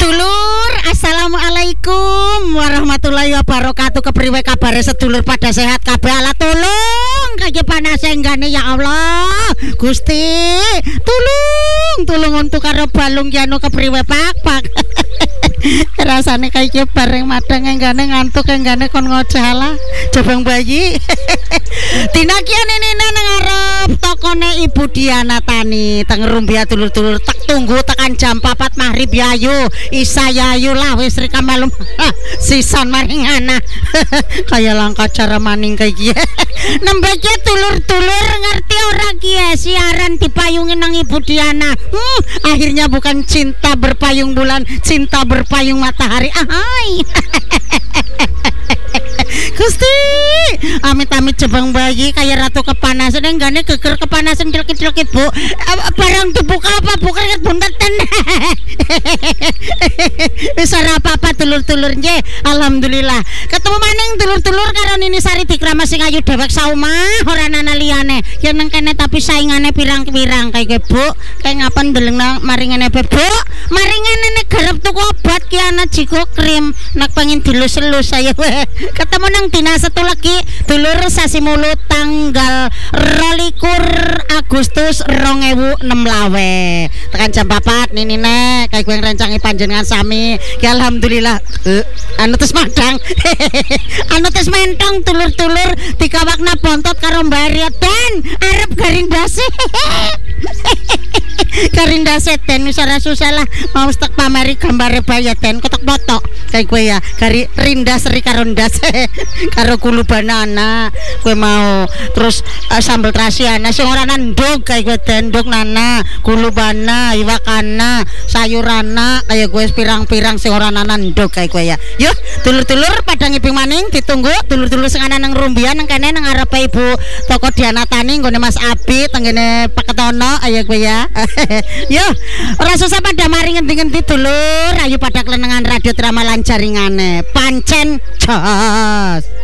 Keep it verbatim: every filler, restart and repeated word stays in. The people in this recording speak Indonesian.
Dulur, assalamualaikum warahmatullahi wabarakatuh. Kepriwe kabare sedulur pada sehat kabeh? Ala tolong kaya panas enggane ya Allah. Gusti, tulung tulung untuk karo balung yano kepriwe pak pak. Rasane kaya bareng madang enggane ngantuk enggane kon ngojala jabang bayi. Tinakian ini nang ngarep tokone Ibu Diana Tani teng Rumbia dulur-dulur tak tunggu tekan jam papat maghrib ya ayo Isa ya ayo lah wis rika malum sisan maring ana. Kaya langka cara maning kaya iki. Nembake dulur-dulur ngerti ora ki siaran dipayungi nang Ibu Diana. Hmm, akhirnya bukan cinta berpayung bulan, cinta berpayung matahari. Ahai. Gusti, amit-amit jebang bayi kayak ratu kepanasan enggane geger kepanasan celkit-celkit Bu. Barang dibuka apa Bu keringet buntetan. Wis ora apa-apa dulur-dulur nggih. Alhamdulillah. Ketemu maning dulur-dulur karo Nini Sari Dikrama sing ayu dewek saomah ora ana liyane. Ya nang kene tapi saingane pirang-pirang kayak Bu. Kayak ngapan ndeleng maringane Bu. Maringane nek garap tuku obat ki ana jigo krim. Nak pengin dilus-elus saya weh. Ketemu nang dina satu lagi dulur sasi mulut tanggal rolikur Agustus rong ewu enam lawe tekan jam papat nini nek kayak gue ngerencangi panjenengan sami ya alhamdulillah. uh, anu tes madang anu tes mentong tulur-tulur dikawakna bontot karo mbari dan arep garing dasi garing dasi ten usara susah lah mau stek pamari gambare bayat ten kotok botok kayak gue ya gari rindas seri karo ndas karo kulu banana gue mau terus uh, sambal terasiana sing ora nandog kayak gue tendog nana kulu bana iwakana sayurana kayak gue pirang-pirang sing ora nandog kayak gue ya. Yuk dulur-dulur pada ngiping maning ditunggu dulur-dulur sing ana nang Rumbia nang kene nang ngarepe Ibu Toko Diana Tani nggone Mas Abi tenggene Paketono ayo gue ya. Yuk ora susah pada mari ngendi-ngendi dulur ayo pada kelenengan radio drama lan jaringane pancen jos.